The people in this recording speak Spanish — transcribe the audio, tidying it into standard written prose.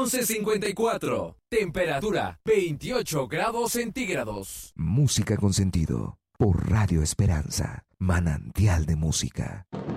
11:54. Temperatura 28 grados centígrados. Música con sentido. Por Radio Esperanza. Manantial de música.